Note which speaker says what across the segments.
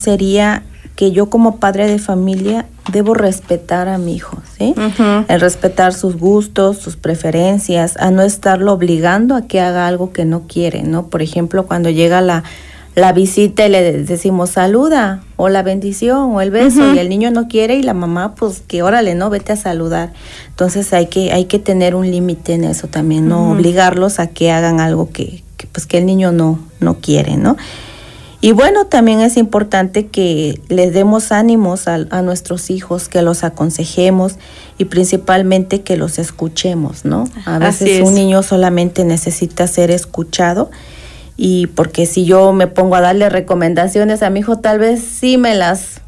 Speaker 1: sería que yo como padre de familia debo respetar a mi hijo, ¿sí?
Speaker 2: Uh-huh.
Speaker 1: El respetar sus gustos, sus preferencias, a no estarlo obligando a que haga algo que no quiere, ¿no? Por ejemplo, cuando llega la visita y le decimos saluda, o la bendición, o el beso,
Speaker 2: uh-huh,
Speaker 1: y el niño no quiere y la mamá, pues que órale, ¿no? Vete a saludar. Entonces hay que tener un límite en eso también, no
Speaker 2: uh-huh,
Speaker 1: obligarlos a que hagan algo que el niño no quiere, ¿no? Y bueno, también es importante que les demos ánimos a nuestros hijos, que los aconsejemos y principalmente que los escuchemos, ¿no? A veces un niño solamente necesita ser escuchado, y porque si yo me pongo a darle recomendaciones a mi hijo, tal vez sí me las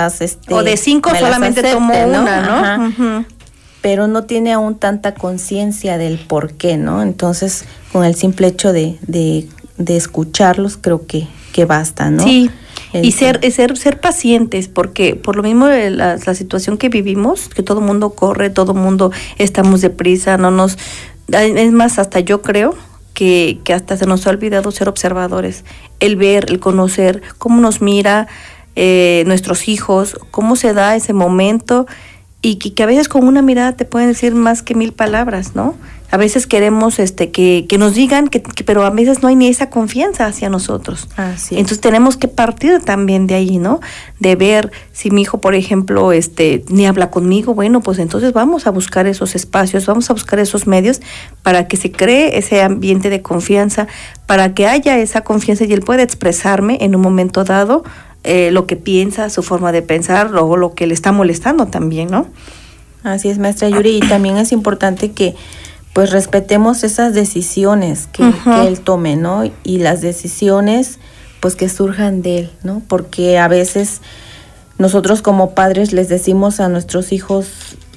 Speaker 2: o de 5 solamente acepte, tomo una, ¿no? Uh-huh.
Speaker 1: Pero no tiene aún tanta conciencia del por qué, ¿no? Entonces, con el simple hecho de escucharlos, creo que basta, ¿no?
Speaker 2: Sí, y ser pacientes, porque por lo mismo la situación que vivimos, que todo el mundo corre, todo el mundo estamos deprisa, es más, hasta yo creo que hasta se nos ha olvidado ser observadores, el ver, el conocer cómo nos mira nuestros hijos, cómo se da ese momento, y que a veces con una mirada te pueden decir más que 1000 palabras, ¿no? A veces queremos que nos digan, pero a veces no hay ni esa confianza hacia nosotros.
Speaker 1: Así es.
Speaker 2: Entonces tenemos que partir también de ahí, ¿no? De ver si mi hijo, por ejemplo, ni habla conmigo, bueno, pues entonces vamos a buscar esos espacios, vamos a buscar esos medios para que se cree ese ambiente de confianza, para que haya esa confianza y él pueda expresarme en un momento dado lo que piensa, su forma de pensar, o lo que le está molestando también, ¿no?
Speaker 1: Así es, maestra Yuri, y también es importante que pues respetemos esas decisiones que él tome, ¿no? Y las decisiones pues que surjan de él, ¿no? Porque a veces nosotros como padres les decimos a nuestros hijos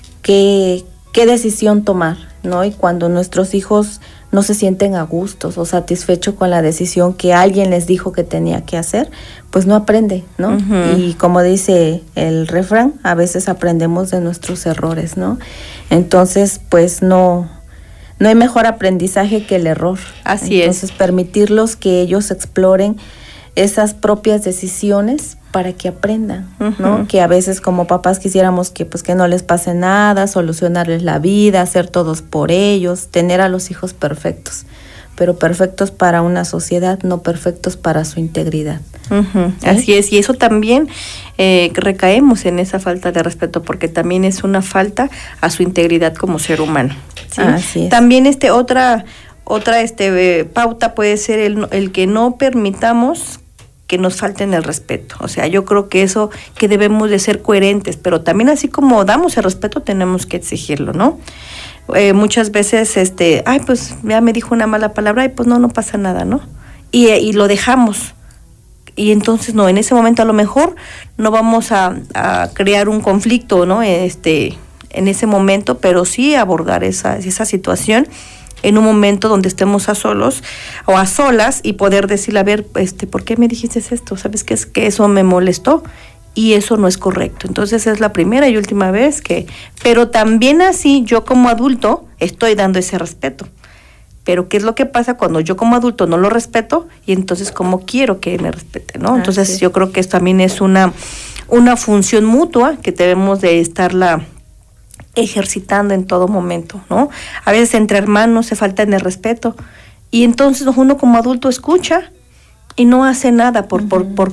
Speaker 1: qué decisión tomar, ¿no? Y cuando nuestros hijos no se sienten a gustos o satisfechos con la decisión que alguien les dijo que tenía que hacer, pues no aprende, ¿no? Uh-huh. Y como dice el refrán, a veces aprendemos de nuestros errores, ¿no? Entonces, pues no hay mejor aprendizaje que el error.
Speaker 2: Así
Speaker 1: Entonces, permitirlos que ellos exploren esas propias decisiones para que aprendan, ¿no? Uh-huh. Que a veces como papás quisiéramos que no les pase nada, solucionarles la vida, hacer todos por ellos, tener a los hijos perfectos, pero perfectos para una sociedad, no perfectos para su integridad.
Speaker 2: Uh-huh. Así es, y eso también recaemos en esa falta de respeto, porque también es una falta a su integridad como ser humano, ¿sí?
Speaker 1: Así es.
Speaker 2: También otra pauta puede ser el que no permitamos que nos falten el respeto. O sea, yo creo que eso, que debemos de ser coherentes, pero también así como damos el respeto, tenemos que exigirlo, ¿no? Muchas veces, pues ya me dijo una mala palabra, pues no pasa nada, ¿no? Y lo dejamos. Y entonces, en ese momento a lo mejor no vamos a crear un conflicto, ¿no? En ese momento, pero sí abordar esa situación en un momento donde estemos a solos o a solas y poder decirle, a ver, ¿por qué me dijiste esto? ¿Sabes qué? Es que eso me molestó y eso no es correcto. Entonces es la primera y última vez pero también así yo como adulto estoy dando ese respeto. Pero ¿qué es lo que pasa cuando yo como adulto no lo respeto? Y entonces, ¿cómo quiero que me respete, no? Entonces yo creo que esto también es una función mutua que debemos de estarla ejercitando en todo momento, ¿no? A veces entre hermanos se falta en el respeto y entonces uno como adulto escucha y no hace nada por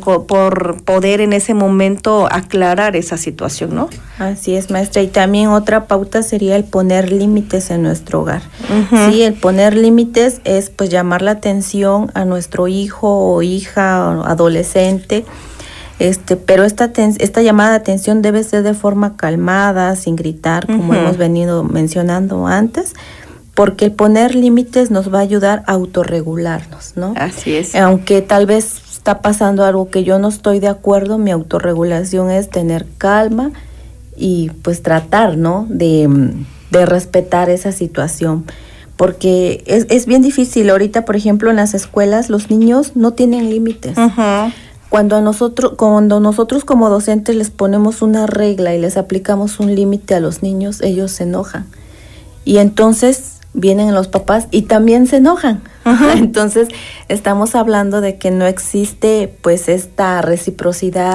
Speaker 2: poder en ese momento aclarar esa situación, ¿no?
Speaker 1: Así es, maestra. Y también otra pauta sería el poner límites en nuestro hogar. Uh-huh. Sí, el poner límites es pues llamar la atención a nuestro hijo o hija o adolescente. Pero esta llamada de atención debe ser de forma calmada, sin gritar, como hemos venido mencionando antes, porque el poner límites nos va a ayudar a autorregularnos, ¿no?
Speaker 2: Así es.
Speaker 1: Aunque tal vez está pasando algo que yo no estoy de acuerdo, mi autorregulación es tener calma y pues tratar, ¿no? de respetar esa situación. Porque es bien difícil. Ahorita, por ejemplo, en las escuelas los niños no tienen límites. Uh-huh. Cuando nosotros como docentes les ponemos una regla y les aplicamos un límite a los niños, ellos se enojan. Y entonces vienen los papás y también se enojan. Uh-huh. Entonces estamos hablando de que no existe pues esta reciprocidad